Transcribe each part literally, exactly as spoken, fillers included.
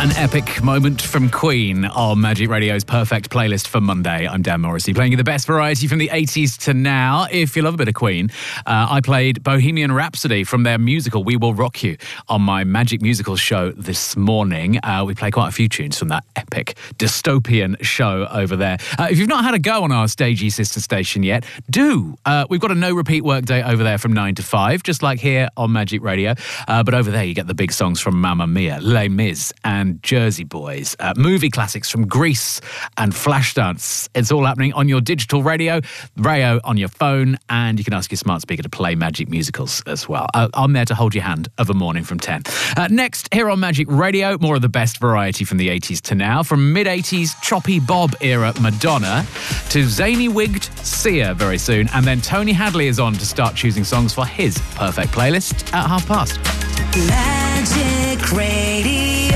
An epic moment from Queen on Magic Radio's perfect playlist for Monday. I'm Dan Morrissey, playing you the best variety from the eighties to now. If you love a bit of Queen, uh, I played Bohemian Rhapsody from their musical We Will Rock You on my Magic Musical show this morning. Uh, we play quite a few tunes from that epic dystopian show over there. Uh, if you've not had a go on our stagey sister station yet, do. Uh, we've got a no-repeat workday over there from nine to five, just like here on Magic Radio. Uh, but over there you get the big songs from Mamma Mia, Les Mis and Jersey Boys, uh, movie classics from Grease and Flashdance. It's all happening on your digital radio, Rayo on your phone, and you can ask your smart speaker to play Magic Musicals as well. Uh, I'm there to hold your hand of a morning from ten. Uh, next, here on Magic Radio, more of the best variety from the eighties to now, from mid-eighties choppy bob era Madonna to zany wigged Sia very soon, and then Tony Hadley is on to start choosing songs for his perfect playlist at half past. Magic Radio.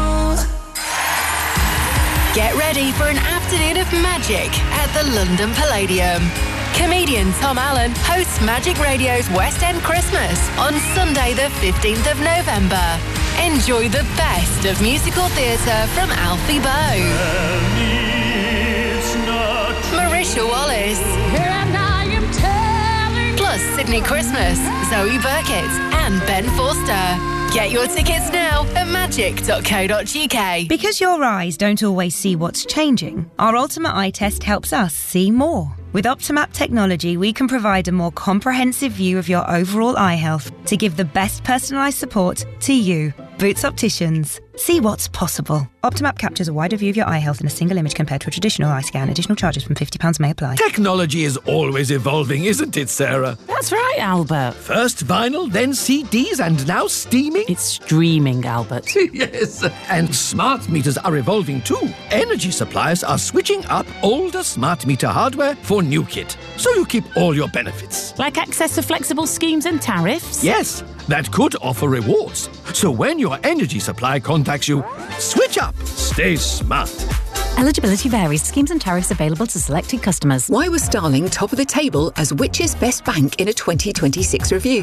Get ready for an afternoon of magic at the London Palladium. Comedian Tom Allen hosts Magic Radio's West End Christmas on Sunday the fifteenth of November. Enjoy the best of musical theatre from Alfie Boe, Marisha Wallace, plus Sydney Christmas, Zoe Burkett and Ben Forster. Get your tickets now at magic dot co dot uk. Because your eyes don't always see what's changing, our Ultimate Eye Test helps us see more. With Optimap technology, we can provide a more comprehensive view of your overall eye health to give the best personalised support to you. Boots Opticians. See what's possible. Optimap captures a wider view of your eye health in a single image compared to a traditional eye scan. Additional charges from fifty pounds may apply. Technology is always evolving, isn't it, Sarah? That's right, Albert. First vinyl, then C Ds, and now streaming? It's streaming, Albert. Yes, and smart meters are evolving too. Energy suppliers are switching up older smart meter hardware for new kit, so you keep all your benefits. Like access to flexible schemes and tariffs? Yes, that could offer rewards. So when your energy supply contacts you, switch up. Stay smart. Eligibility varies. Schemes and tariffs available to selected customers. Why was Starling top of the table as Which's best bank in a twenty twenty-six review?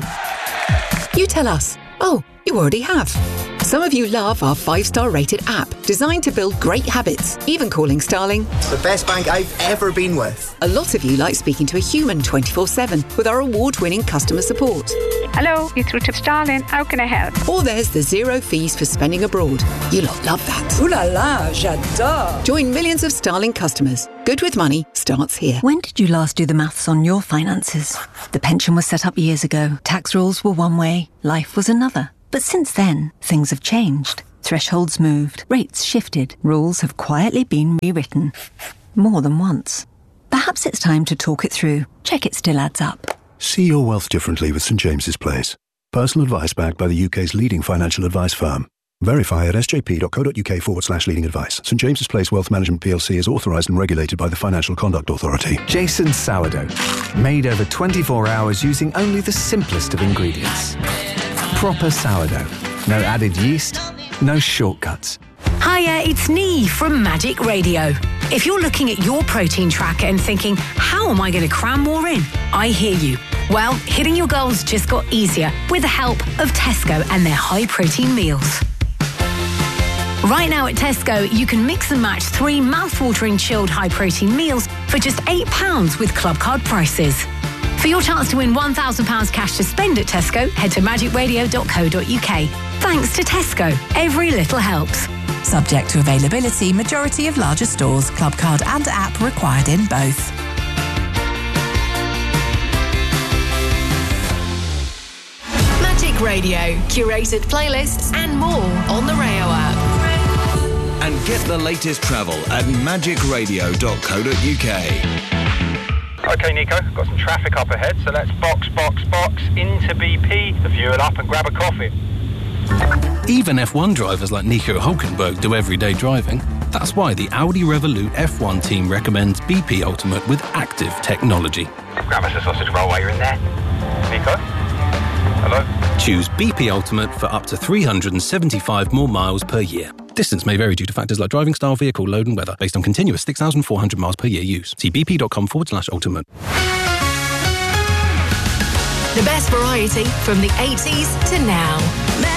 You tell us. Oh, you already have. Some of you love our five-star rated app, designed to build great habits, even calling Starling the best bank I've ever been with. A lot of you like speaking to a human twenty-four seven with our award-winning customer support. Hello, you're through to Starling. How can I help? Or there's the zero fees for spending abroad. You lot love that. Ooh la la, j'adore. Join millions of Starling customers. Good with money starts here. When did you last do the maths on your finances? The pension was set up years ago. Tax rules were one way, life was another. But since then, things have changed. Thresholds moved, rates shifted, rules have quietly been rewritten. More than once. Perhaps it's time to talk it through. Check it still adds up. See your wealth differently with St James's Place. Personal advice backed by the U K's leading financial advice firm. Verify at sjp.co.uk forward slash leading advice. St James's Place Wealth Management P L C is authorised and regulated by the Financial Conduct Authority. Jason's sourdough. Made over twenty-four hours using only the simplest of ingredients. Proper sourdough. No added yeast, no shortcuts. Hiya, it's Nee from Magic Radio. If you're looking at your protein tracker and thinking, how am I going to cram more in? I hear you. Well, hitting your goals just got easier with the help of Tesco and their high protein meals. Right now at Tesco, you can mix and match three mouth-watering chilled high-protein meals for just eight pounds with Club Card prices. For your chance to win one thousand pounds cash to spend at Tesco, head to magic radio dot co dot uk. Thanks to Tesco, every little helps. Subject to availability, majority of larger stores, Club Card and app required in both. Magic Radio, curated playlists and more on the Rayo app. And get the latest travel at magic radio dot co dot uk. OK, Nico, got some traffic up ahead, so let's box, box, box into B P to fuel up and grab a coffee. Even F one drivers like Nico Hülkenberg do everyday driving. That's why the Audi Revolut F one team recommends B P Ultimate with active technology. Grab us a sausage roll while you're in there. Nico? Hello? Choose B P Ultimate for up to three hundred seventy-five more miles per year. Distance may vary due to factors like driving style, vehicle load and weather, based on continuous six thousand four hundred miles per year use. See bp.com forward slash ultimate. The best variety from the eighties to now.